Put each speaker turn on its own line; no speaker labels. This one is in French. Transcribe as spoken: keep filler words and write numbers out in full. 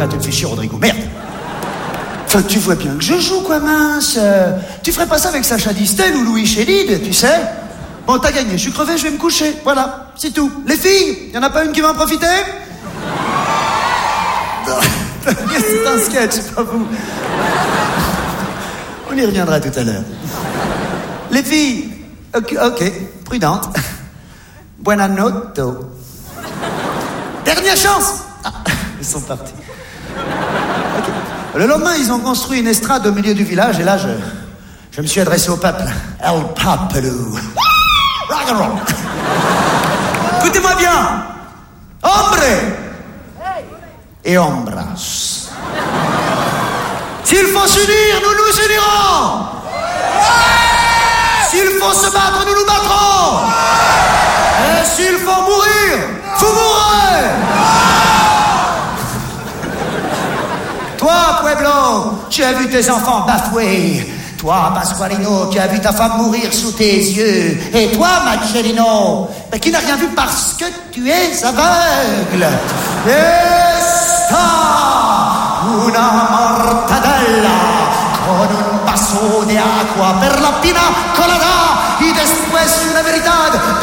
là, tu me fais chier, Rodrigo, merde. Enfin, tu vois bien que je joue, quoi, mince. Euh, tu ferais pas ça avec Sacha Distel ou Louis Chédid, tu sais? Bon, t'as gagné, je suis crevé, je vais me coucher. Voilà, c'est tout. Les filles, y en a pas une qui va en profiter? C'est un sketch, c'est pas vous. On y reviendra tout à l'heure. Les filles, ok, ok, prudente. Buona notte. Dernière chance. Ah, ils sont partis. Okay. Le lendemain, ils ont construit une estrade au milieu du village, et là, je, je me suis adressé au peuple. El Papelou. Rock and roll. Écoutez-moi bien. Hombre et hombras. S'il faut s'unir, nous nous unirons. S'il faut se battre, nous nous battrons. Et s'il faut mourir, vous mourrez. Toi, Pueblo, tu as vu tes enfants bafoués. Toi, Pasqualino, tu as vu ta femme mourir sous tes yeux. Et toi, Marcellino, ben, qui n'a rien vu parce que tu es aveugle. Esta una mortadella con un vaso de agua per la pina colada y después